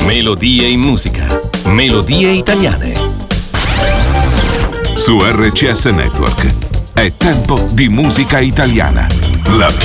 Melodie in musica. Melodie italiane. Su RCS Network è tempo di musica italiana. La più